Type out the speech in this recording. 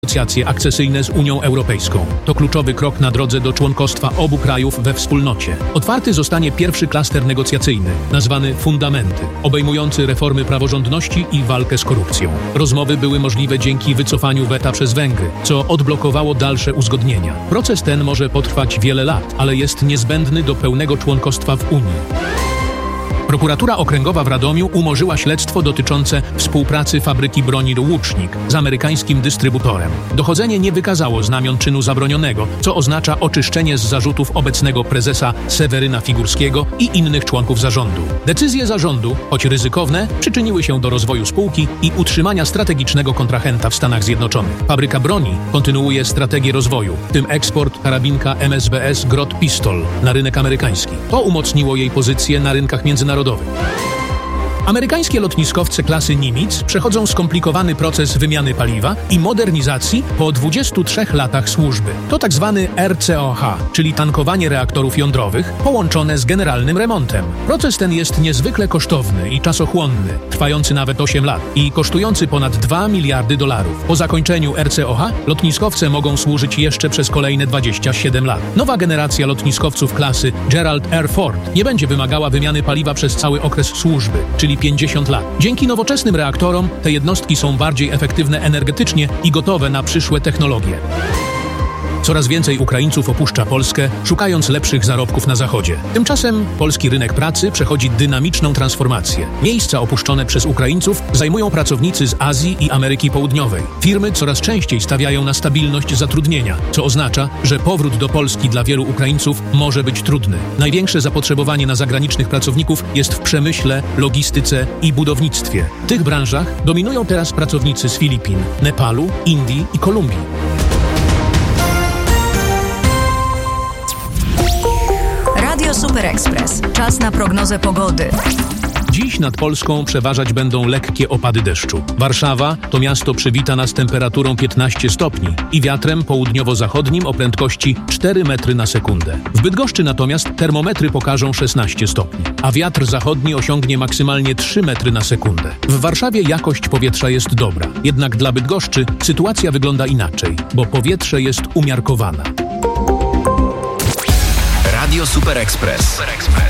negocjacje akcesyjne z Unią Europejską. To kluczowy krok na drodze do członkostwa obu krajów we wspólnocie. Otwarty zostanie pierwszy klaster negocjacyjny, nazwany Fundamenty, obejmujący reformy praworządności i walkę z korupcją. Rozmowy były możliwe dzięki wycofaniu weta przez Węgry, co odblokowało dalsze uzgodnienia. Proces ten może potrwać wiele lat, ale jest niezbędny do pełnego członkostwa w Unii. Prokuratura Okręgowa w Radomiu umorzyła śledztwo dotyczące współpracy fabryki broni Łucznik z amerykańskim dystrybutorem. Dochodzenie nie wykazało znamion czynu zabronionego, co oznacza oczyszczenie z zarzutów obecnego prezesa Seweryna Figurskiego i innych członków zarządu. Decyzje zarządu, choć ryzykowne, przyczyniły się do rozwoju spółki i utrzymania strategicznego kontrahenta w Stanach Zjednoczonych. Fabryka broni kontynuuje strategię rozwoju, w tym eksport karabinka MSBS Grot Pistol na rynek amerykański. To umocniło jej pozycję na rynkach międzynarodowych. Amerykańskie lotniskowce klasy Nimitz przechodzą skomplikowany proces wymiany paliwa i modernizacji po 23 latach służby. To tzw. RCOH, czyli tankowanie reaktorów jądrowych, połączone z generalnym remontem. Proces ten jest niezwykle kosztowny i czasochłonny, trwający nawet 8 lat i kosztujący ponad $2 miliardy. Po zakończeniu RCOH lotniskowce mogą służyć jeszcze przez kolejne 27 lat. Nowa generacja lotniskowców klasy Gerald R. Ford nie będzie wymagała wymiany paliwa przez cały okres służby, czyli 50 lat. Dzięki nowoczesnym reaktorom te jednostki są bardziej efektywne energetycznie i gotowe na przyszłe technologie. Coraz więcej Ukraińców opuszcza Polskę, szukając lepszych zarobków na Zachodzie. Tymczasem polski rynek pracy przechodzi dynamiczną transformację. Miejsca opuszczone przez Ukraińców zajmują pracownicy z Azji i Ameryki Południowej. Firmy coraz częściej stawiają na stabilność zatrudnienia, co oznacza, że powrót do Polski dla wielu Ukraińców może być trudny. Największe zapotrzebowanie na zagranicznych pracowników jest w przemyśle, logistyce i budownictwie. W tych branżach dominują teraz pracownicy z Filipin, Nepalu, Indii i Kolumbii. Super Express. Czas na prognozę pogody. Dziś nad Polską przeważać będą lekkie opady deszczu. Warszawa to miasto przywita nas temperaturą 15 stopni i wiatrem południowo-zachodnim o prędkości 4 metry na sekundę. W Bydgoszczy natomiast termometry pokażą 16 stopni, a wiatr zachodni osiągnie maksymalnie 3 metry na sekundę. W Warszawie jakość powietrza jest dobra, jednak dla Bydgoszczy sytuacja wygląda inaczej, bo powietrze jest umiarkowane. Radio Super Express.